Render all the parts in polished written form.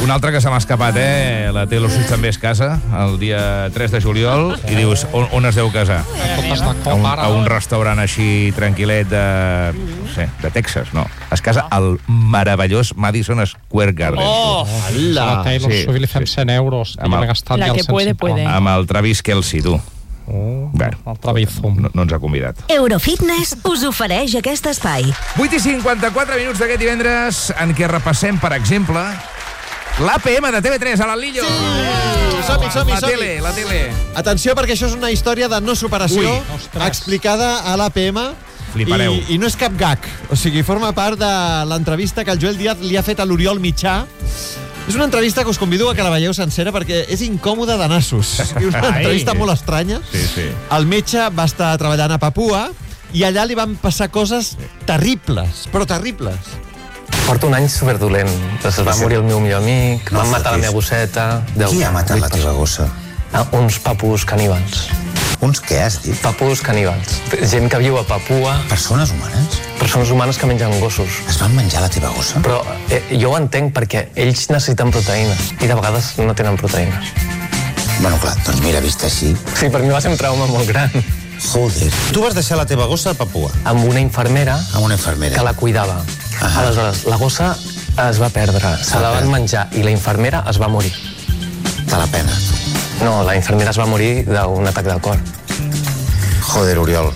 Un altre que se m'ha escapat, La Taylor Swift també es casa el dia 3 de juliol i dius, on es deu casar? A un restaurant així tranquil·let de Texas, no. Es casa al meravellós Madison Square Garden. La Taylor Swift li fem 100 euros. La que puede. Amb el Travis Kelce, tu. Bueno, no ens ha convidat. Eurofitness us ofereix aquest espai. 8:54 minuts d'aquest divendres en què repassem, per exemple, l'APM de TV3 a l'Anillo. Som-hi. La tele. Atenció, perquè això és una història de no superació explicada a l'APM. Flipareu. I no és cap gag. O sigui, forma part de l'entrevista que el Joel Díaz li ha fet a l'Oriol Mitjà. És una entrevista que us convido a que la veieu sencera perquè és incòmoda de nassos. És una entrevista molt estranya. Sí. El metge va estar treballant a Papua i allà li van passar coses terribles, però terribles. Porto un any superdolent. Es va morir el meu millor amic, van matar la meva gosseta... Qui ha matat la teva gossa? Uns papus caníbals. Uns què has dit? Papus caníbals. Gent que viu a Papua... Persones humanes? Persones humanes que mengen gossos. Es van menjar la teva gossa? Però jo ho entenc perquè ells necessiten proteïnes i de vegades no tenen proteïnes. Bueno, clar, doncs mira, vist així... Sí, per mi va ser un trauma molt gran. Joder. Tu vas deixar la teva gossa a Papua? Amb una infermera... Amb una infermera. Que la cuidava. Aleshores, la gossa es va perdre, se la van menjar i la infermera es va morir. Te la pena. No, la infermera es va morir d'un atac del cor. Joder, Oriol.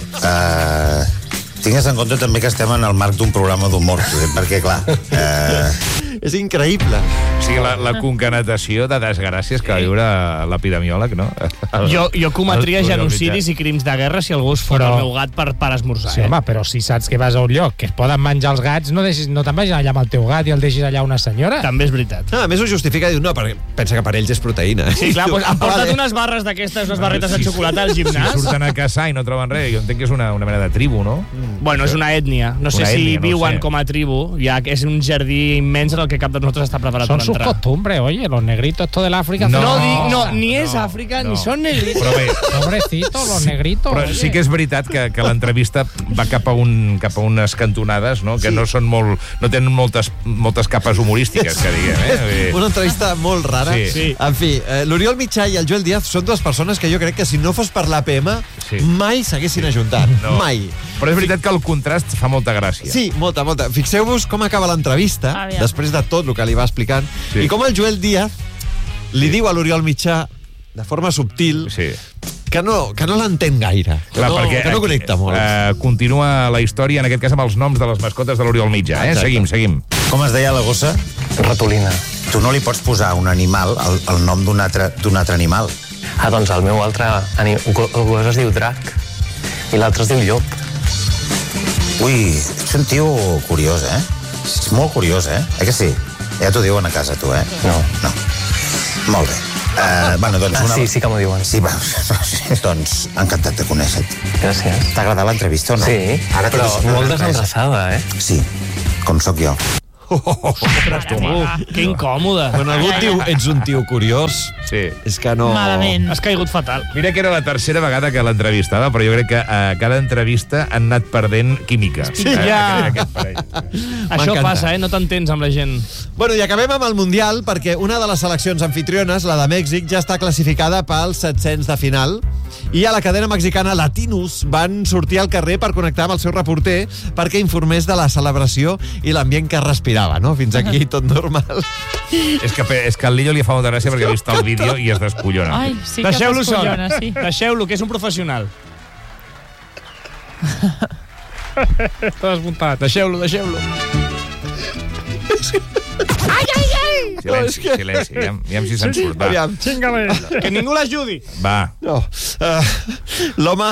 Tingues en compte també que estem en el marc d'un programa d'humor, perquè, clar... És increïble. O sigui, la concatenació de desgràcies que va viure l'epidemiòleg, no? Jo cometria genocidis i crims de guerra si algú es fot el meu gat per esmorzar. Sí, home, però si saps que vas a un lloc que es poden menjar els gats, no te'n vagis allà amb el teu gat i el deixis allà una senyora. També és veritat. A més ho justifica i diu, no, perquè pensa que per ells és proteïna. Sí, clar, doncs han portat unes barres d'aquestes, unes barretes de xocolata al gimnàs. Si surten a caçar i no troben res, jo entenc que és una mena de tribu, no? Bueno, és una ètnia. No sé si viuen com a tribu. Ja és un jardí immens en el que cap de nosaltres està preparat per entrar. Son sus costumbres, oye, los negritos esto del África. No, ni és Àfrica, ni són negritos. Però bé, pobrecitos, los negritos. Però sí que és veritat que l'entrevista va cap a unes cantonades, no? Que no són molt... no tenen moltes capes humorístiques, que diguem, Una entrevista molt rara. Sí. En fi, l'Oriol Mitjà i el Joel Díaz són dues persones que jo crec que si no fos per l'APM mai s'haguessin ajuntat. No. Mai. Però és veritat que el contrast fa molta gràcia. Sí, molta. Fixeu-vos com acaba l'entrevista, després de tot el que li va explicant, i com el Joel Díaz li diu a l'Oriol Mitjà, de forma subtil, que no l'entén gaire, que no connecta molt. Continua la història, en aquest cas amb els noms de les mascotes de l'Oriol Mitjà. Seguim. Com es deia la gossa? Ratolina. Tu no li pots posar un animal el nom d'un altre animal. Doncs el meu altre gos es diu Drac i l'altre es diu Llop. Ui, ets un tio curiós, Ets molt curiós, que sí? Ja t'ho diuen a casa, tu, No. Molt bé. Bueno, doncs sí que m'ho diuen. Sí, doncs encantat de conèixer-te. Gràcies. T'ha agradat l'entrevista o no? Sí, però molt desendreçada, Sí, com sóc jo. Ostres, que incòmode. Quan algú et diu ets un tio curiós, és que no... Malament. Has caigut fatal. Mira que era la tercera vegada que l'entrevistava, però jo crec que a cada entrevista han anat perdent química. Sí, Això passa, no t'entens amb la gent. Bueno, i acabem amb el Mundial, perquè una de les seleccions anfitriones, la de Mèxic, ja està classificada pels 700 de final, i a la cadena mexicana Latinos van sortir al carrer per connectar amb el seu reporter perquè informés de la celebració i l'ambient que respirava, no? Fins aquí tot normal. És que al Lillo li fa molta gràcia perquè ha vist el vídeo i es descollona. Ai, sí que Deixeu-lo sol. sí. Deixeu-lo, que és un professional. Està desmuntat. Deixeu-lo. Silenci. Aviam si se'n surt. Aviam. Que ningú l'ajudi. Va. No. L'home...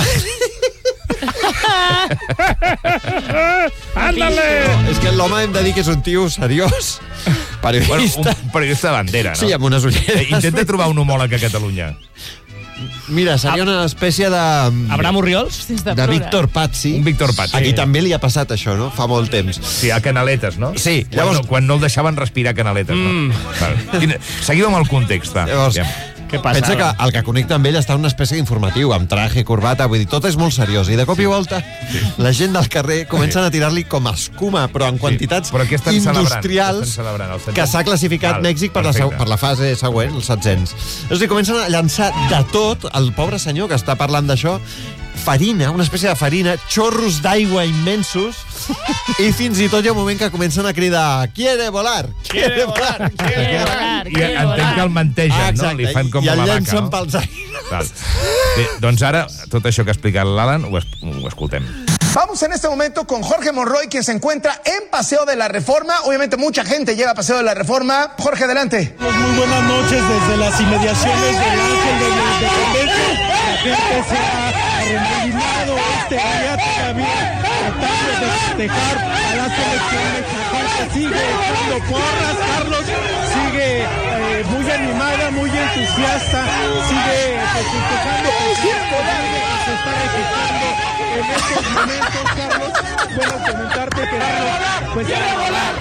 Ándale! És que l'home hem de dir que és un tio seriós. Periodista. Bueno, un periodista de bandera, no? Sí, amb unes ulleres. Intenta trobar un homòleg a Catalunya. Mira, seria una espècie de... Abraham Orriols? De Víctor Pazzi. Un Víctor Pazzi. Aquí també li ha passat això, no? Fa molt temps. Sí, a Canaletes, no? Sí. Quan no el deixaven respirar Canaletes, no? Seguim amb el context, va. Llavors, Què passa? Pensa que el que connecta amb ell està en una espècie d'informatiu, amb traje, corbata, vull dir, tot és molt seriós. I de cop i volta, la gent del carrer comencen a tirar-li com a escuma, però en quantitats industrials que s'ha classificat Mèxic per la fase següent, els 700. És a dir, comencen a llançar de tot, el pobre senyor que està parlant d'això, farina, una espècie de farina, xorros d'aigua immensos, i fins i tot hi ha un moment que comencen a cridar «Quiere volar! Quiere volar! Quiere volar! I entenc que el mentegen, no? Li fan com la vaca, no? I el llencen pels aires. Bé, doncs ara, tot això que ha explicat l'Alan, ho escoltem. Vamos en este momento con Jorge Monroy, quien se encuentra en Paseo de la Reforma. Obviamente mucha gente llega a Paseo de la Reforma. Jorge, adelante. Muy buenas noches desde las inmediaciones del Ángel de la Independencia. La gente se ha arremolinado este día todavía tratando de festejar a la selección mexicana. Sigue echando porras, Carlos. Sigue muy animada, muy entusiasta. Sigue festejando con tiempo que se está registrando en estos momentos, Carlos. Bueno, comentarte que Carlos, pues quiere volar.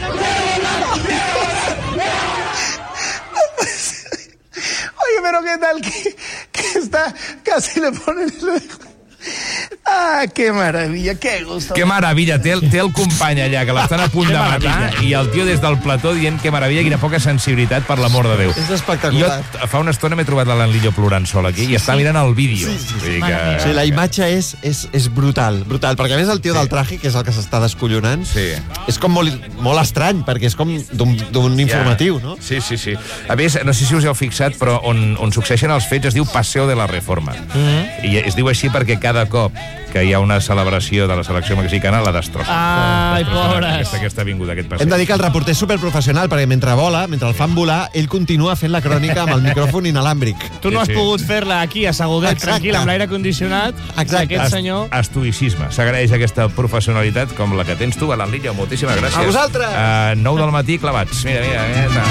Oye, pero ¿qué tal que está? Casi le ponen el... Ah, que maravilla, que gusto. Que meravella, té el company allà que l'estan a punt de matar i el tio des del plató dient que meravella, quina poca sensibilitat, per l'amor de Déu. És espectacular. Jo fa una estona m'he trobat l'Alan Lillo plorant sol aquí i està mirant el vídeo. Sí, la imatge és brutal, perquè a més el tio del traje, que és el que s'està descollonant, és com molt estrany, perquè és com d'un informatiu, no? Sí. A més, no sé si us heu fixat, però on succeeixen els fets es diu Paseo de la Reforma. I es diu així perquè cada cop que hi ha una celebració de la selecció mexicana la destrossa. Ai, pobres. Aquesta avinguda, aquest passeig. Hem de dir que el reporter és superprofessional, perquè mentre el fan volar, ell continua fent la crònica amb el micròfon inalàmbric. Tu no has pogut fer-la aquí, assegudet, tranquil, amb l'aire condicionat. Aquest senyor... Estoïcisme. S'agraeix aquesta professionalitat com la que tens tu, Alan Lillo. Moltíssimes gràcies. A vosaltres! 9 del matí, clavats. Mira.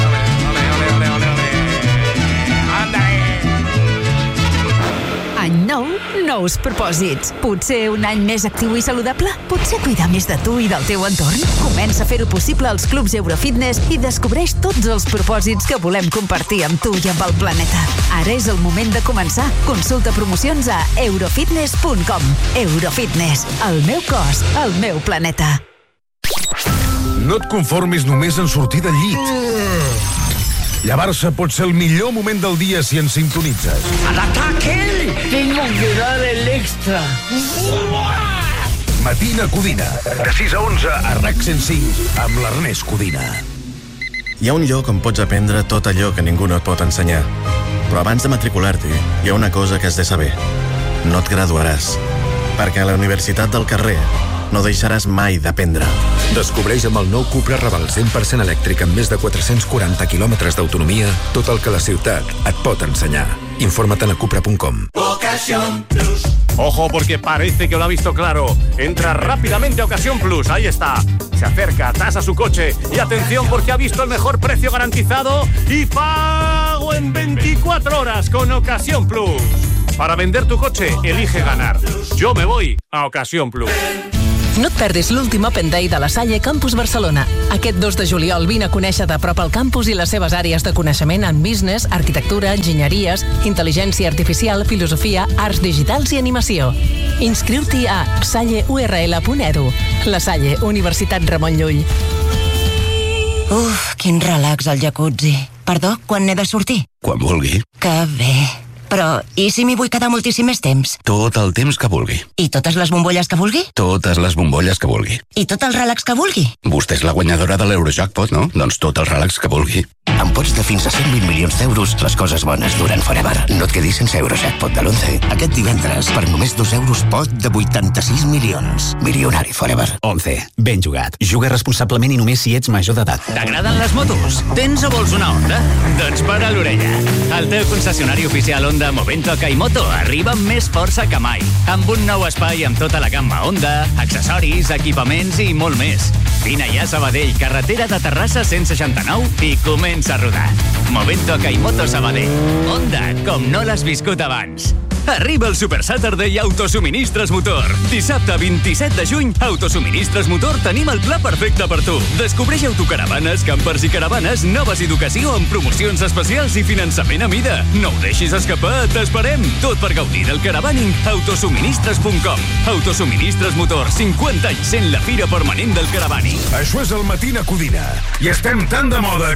Any nou, nous propòsits. Potser un any més actiu i saludable? Potser cuidar més de tu i del teu entorn? Comença a fer-ho possible als clubs Eurofitness i descobreix tots els propòsits que volem compartir amb tu i amb el planeta. Ara és el moment de començar. Consulta promocions a eurofitness.com. Eurofitness. El meu cos, el meu planeta. No et conformis només en sortir del llit. Llevar-se pot ser el millor moment del dia si ens sintonitzes. ¡Al ataque! Tengo que dar el extra. Matina Codina, de 6 a 11 a RAC 105, amb l'Ernest Codina. Hi ha un lloc on pots aprendre tot allò que ningú no et pot ensenyar. Però abans de matricular-t'hi, hi ha una cosa que has de saber. No et graduaràs. Perquè a la Universitat del Carrer no deixaràs mai d'aprendre. Descobreix amb el nou Cupra Raval 100% elèctric amb més de 440 quilòmetres d'autonomia tot el que la ciutat et pot ensenyar. Informa't a cupra.com. Ocasión Plus. Ojo, porque parece que lo ha visto claro. Entra rápidamente a Ocasión Plus. Ahí está. Se acerca, tasa su coche. Y atención, porque ha visto el mejor precio garantizado y pago en 24 horas con Ocasión Plus. Para vender tu coche, elige ganar. Yo me voy a Ocasión Plus. No et perdis l'últim Open Day de la Salle Campus Barcelona. Aquest 2 de juliol vine a conèixer de prop el campus i les seves àrees de coneixement en business, arquitectura, enginyeries, intel·ligència artificial, filosofia, arts digitals i animació. Inscriu-t'hi a salleurl.edu. La Salle, Universitat Ramon Llull. Quin relax al jacuzzi. Perdó, quan n'he de sortir? Quan vulgui. Que bé. Però, i si m'hi vull quedar moltíssim més temps? Tot el temps que vulgui. I totes les bombolles que vulgui? Totes les bombolles que vulgui. I tot el relax que vulgui? Vostè és la guanyadora de l'Eurojackpot, no? Doncs tot el relax que vulgui. Amb pots de fins a 120 milions d'euros, les coses bones duren forever. No et quedis sense Eurojackpot de l'11. Aquest divendres, per només 2 euros, pot de 86 milions. Milionari forever. 11. Ben jugat. Juga responsablement i només si ets major d'edat. T'agraden les motos? Tens o vols una Honda? Doncs para l'orella. El teu concessionari oficial Honda Movento Kaimoto arriba amb més força que mai. Amb un nou espai amb tota la gamma Honda, accessoris, equipaments i molt més. Vine ja a Sabadell, carretera de Terrassa 169 i comença a rodar. Movento Kaimoto Sabadell. Honda, com no l'has viscut abans. Arriba el Super Saturday Autosuministres Motor. Dissabte 27 de juny, Autosuministres Motor tenim el pla perfecte per tu. Descobreix autocaravanes, campers i caravanes, noves i d'ocasió amb promocions especials i finançament a mida. No ho deixis escapar, t'esperem. Tot per gaudir del caravaning, autosuministres.com. Autosuministres Motor, 50 anys sent la fira permanent del caravaning. Això és el Matina Codina. I estem tan de moda